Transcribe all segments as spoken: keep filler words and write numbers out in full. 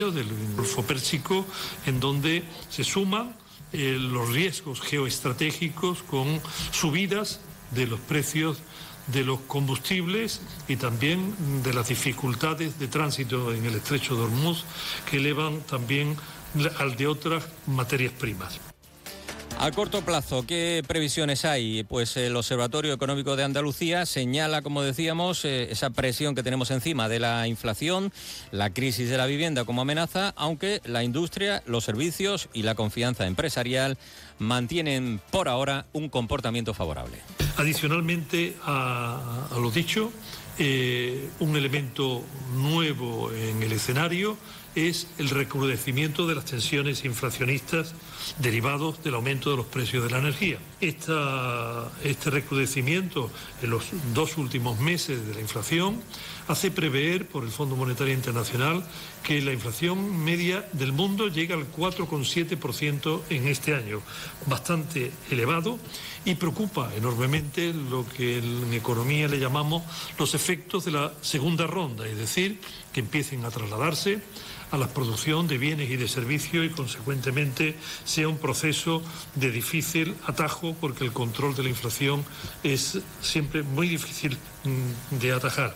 del Golfo Pérsico, en donde se suman eh, los riesgos geoestratégicos con subidas de los precios de los combustibles y también de las dificultades de tránsito en el estrecho de Hormuz, que elevan también al de otras materias primas. A corto plazo, ¿qué previsiones hay? Pues el Observatorio Económico de Andalucía señala, como decíamos, eh, esa presión que tenemos encima de la inflación, la crisis de la vivienda como amenaza, aunque la industria, los servicios y la confianza empresarial mantienen por ahora un comportamiento favorable. Adicionalmente a, a lo dicho, eh, un elemento nuevo en el escenario es el recrudecimiento de las tensiones inflacionistas derivados del aumento de los precios de la energía. Esta, este recrudecimiento en los dos últimos meses de la inflación hace prever por el Fondo Monetario Internacional que la inflación media del mundo llega al cuatro coma siete por ciento en este año, bastante elevado, y preocupa enormemente lo que en economía le llamamos los efectos de la segunda ronda, es decir, que empiecen a trasladarse a la producción de bienes y de servicios y, consecuentemente, sea un proceso de difícil atajo, porque el control de la inflación es siempre muy difícil de atajar.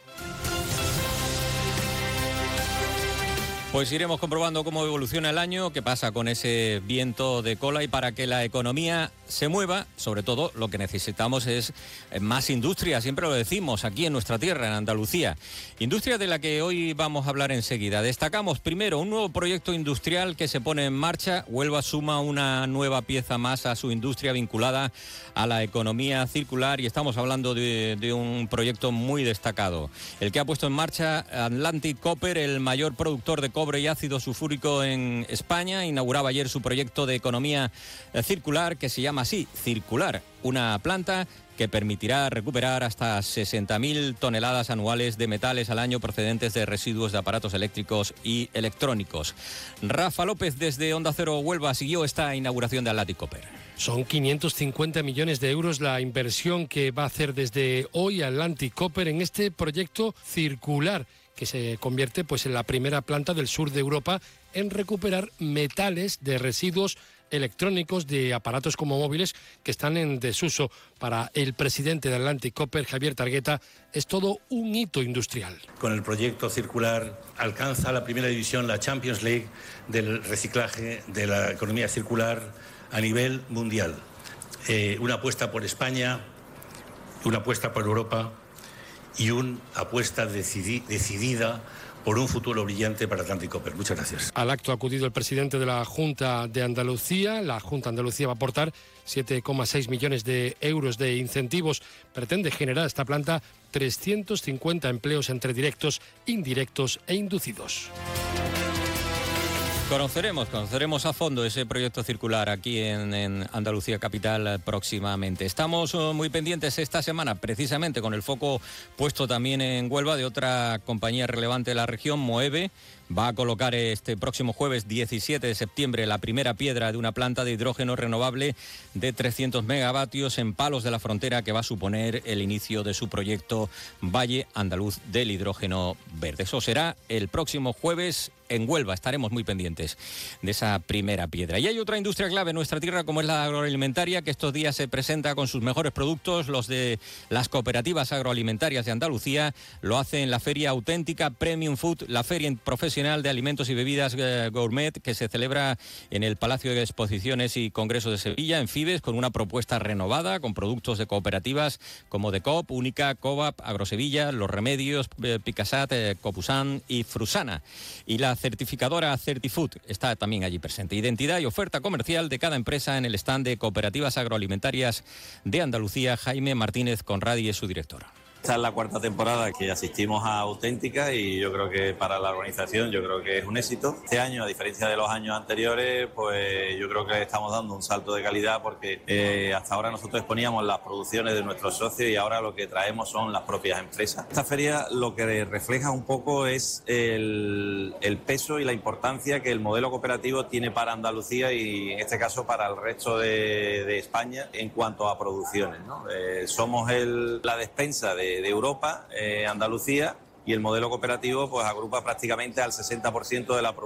Pues iremos comprobando cómo evoluciona el año, qué pasa con ese viento de cola, y para que la economía se mueva, sobre todo lo que necesitamos es más industria, siempre lo decimos aquí en nuestra tierra, en Andalucía. Industria de la que hoy vamos a hablar enseguida. Destacamos primero un nuevo proyecto industrial que se pone en marcha. Huelva suma una nueva pieza más a su industria vinculada a la economía circular, y estamos hablando de, de un proyecto muy destacado, el que ha puesto en marcha Atlantic Copper, el mayor productor de cobre y ácido sulfúrico en España. Inauguraba ayer su proyecto de economía circular, que se llama así, Circular, una planta que permitirá recuperar hasta sesenta mil toneladas anuales de metales al año procedentes de residuos de aparatos eléctricos y electrónicos. Rafa López, desde Onda Cero Huelva, siguió esta inauguración de Atlantic Copper. Son quinientos cincuenta millones de euros la inversión que va a hacer desde hoy Atlantic Copper en este proyecto circular, que se convierte pues en la primera planta del sur de Europa en recuperar metales de residuos electrónicos de aparatos como móviles que están en desuso. Para el presidente de Atlantic Copper, Javier Targueta, es todo un hito industrial. Con el proyecto circular alcanza la primera división, la Champions League del reciclaje de la economía circular a nivel mundial. Eh, una apuesta por España, una apuesta por Europa y una apuesta decidi- decidida por un futuro brillante para Atlantic Copper. Muchas gracias. Al acto ha acudido el presidente de la Junta de Andalucía. La Junta de Andalucía va a aportar siete coma seis millones de euros de incentivos. Pretende generar esta planta trescientos cincuenta empleos entre directos, indirectos e inducidos. Conoceremos, conoceremos a fondo ese proyecto circular aquí en, en Andalucía Capital próximamente. Estamos uh, muy pendientes esta semana, precisamente con el foco puesto también en Huelva, de otra compañía relevante de la región, Moeve. Va a colocar este próximo jueves diecisiete de septiembre la primera piedra de una planta de hidrógeno renovable de trescientos megavatios en Palos de la Frontera, que va a suponer el inicio de su proyecto Valle Andaluz del Hidrógeno Verde. Eso será el próximo jueves en Huelva. Estaremos muy pendientes de esa primera piedra. Y hay otra industria clave en nuestra tierra, como es la agroalimentaria, que estos días se presenta con sus mejores productos. Los de las cooperativas agroalimentarias de Andalucía lo hacen en la Feria Auténtica Premium Food, la feria profesional de alimentos y bebidas eh, gourmet, que se celebra en el Palacio de Exposiciones y Congresos de Sevilla, en Fibes, con una propuesta renovada, con productos de cooperativas como Decop, Única, Covap, Agrosevilla, Los Remedios, eh, Picasat, eh, Copusán y Frusana. Y la certificadora Certifood está también allí presente. Identidad y oferta comercial de cada empresa en el stand de Cooperativas Agroalimentarias de Andalucía. Jaime Martínez Conradi es su director. Esta es la cuarta temporada que asistimos a Auténtica y yo creo que para la organización yo creo que es un éxito. Este año, a diferencia de los años anteriores, pues yo creo que estamos dando un salto de calidad, porque eh, hasta ahora nosotros exponíamos las producciones de nuestros socios y ahora lo que traemos son las propias empresas. Esta feria lo que refleja un poco es el, el peso y la importancia que el modelo cooperativo tiene para Andalucía y en este caso para el resto de, de España en cuanto a producciones, ¿no? Eh, somos el, la despensa de de Europa, eh, Andalucía, y el modelo cooperativo pues agrupa prácticamente al sesenta por ciento de la producción